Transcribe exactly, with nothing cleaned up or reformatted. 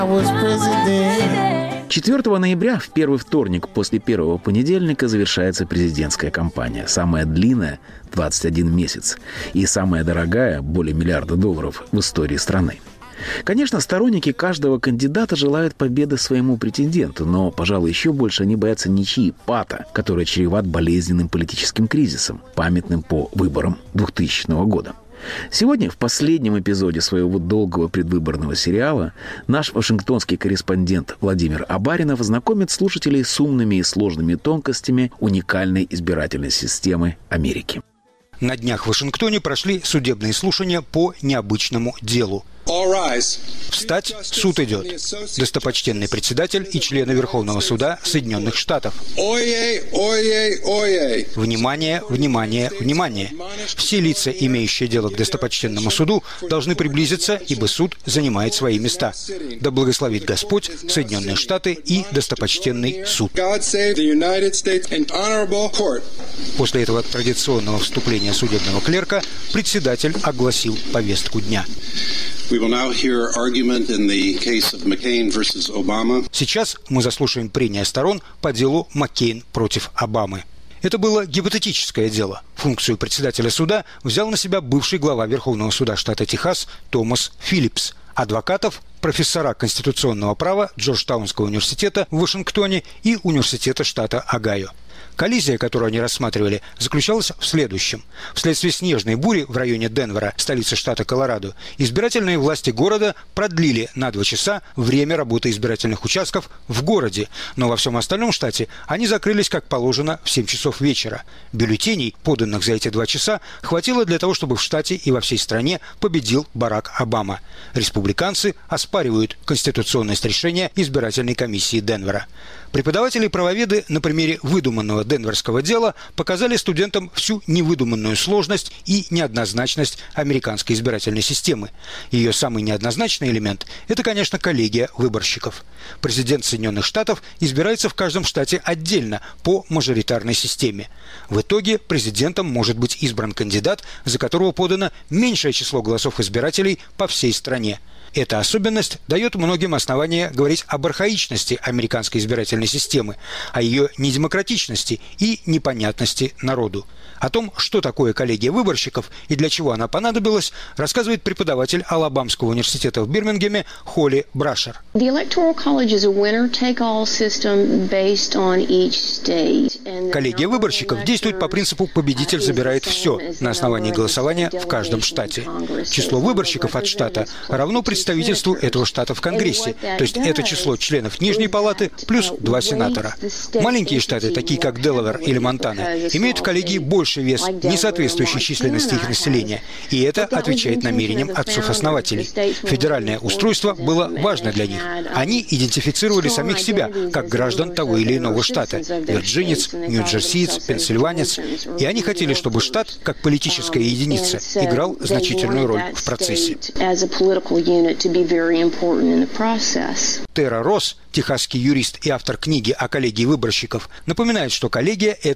четвёртого ноября, в первый вторник после первого понедельника, завершается президентская кампания. Самая длинная – двадцать один месяц. И самая дорогая – более миллиарда долларов в истории страны. Конечно, сторонники каждого кандидата желают победы своему претенденту, но, пожалуй, еще больше они боятся ничьи, пата, который чреват болезненным политическим кризисом, памятным по выборам двухтысячного года. Сегодня, в последнем эпизоде своего долгого предвыборного сериала, наш вашингтонский корреспондент Владимир Абаринов знакомит слушателей с умными и сложными тонкостями уникальной избирательной системы Америки. На днях в Вашингтоне прошли судебные слушания по необычному делу. Встать, суд идет. Достопочтенный председатель и члены Верховного суда Соединенных Штатов. Внимание, внимание, внимание. Все лица, имеющие дело к достопочтенному суду, должны приблизиться, ибо суд занимает свои места. Да благословит Господь Соединенные Штаты и достопочтенный суд. После этого традиционного вступления судебного клерка председатель огласил повестку дня. Сейчас мы заслушаем прения сторон по делу Маккейн против Обамы. Это было гипотетическое дело. Функцию председателя суда взял на себя бывший глава Верховного суда штата Техас Томас Филлипс. Адвокатов – профессора конституционного права Джорджтаунского университета в Вашингтоне и университета штата Огайо. Коллизия, которую они рассматривали, заключалась в следующем. Вследствие снежной бури в районе Денвера, столицы штата Колорадо, избирательные власти города продлили на два часа время работы избирательных участков в городе, но во всем остальном штате они закрылись, как положено, в семь часов вечера. Бюллетеней, поданных за эти два часа, хватило для того, чтобы в штате и во всей стране победил Барак Обама. Республиканцы оспаривают конституционность решения избирательной комиссии Денвера. Преподаватели и правоведы на примере выдуманного денверского дела показали студентам всю невыдуманную сложность и неоднозначность американской избирательной системы. Ее самый неоднозначный элемент – это, конечно, коллегия выборщиков. Президент Соединенных Штатов избирается в каждом штате отдельно по мажоритарной системе. В итоге президентом может быть избран кандидат, за которого подано меньшее число голосов избирателей по всей стране. Эта особенность дает многим основания говорить об архаичности американской избирательной системы, о ее недемократичности и непонятности народу. О том, что такое коллегия выборщиков и для чего она понадобилась, рассказывает преподаватель Алабамского университета в Бирмингеме Холли Брашер. Коллегия выборщиков действует по принципу «победитель забирает все» на основании голосования в каждом штате. Число выборщиков от штата равно представительству этого штата в Конгрессе, то есть это число членов Нижней палаты плюс два сенатора. Маленькие штаты, такие как Делавэр или Монтана, имеют в коллегии больше вес, не соответствующий численности их населения, и это отвечает намерениям отцов-основателей. Федеральное устройство было важно для них. Они идентифицировали самих себя как граждан того или иного штата – вирджинец, нью-джерсиец, пенсильванец, и они хотели, чтобы штат, как политическая единица, играл значительную роль в процессе. Тера Росс, техасский юрист и автор книги о коллегии выборщиков, напоминает, что коллегия – это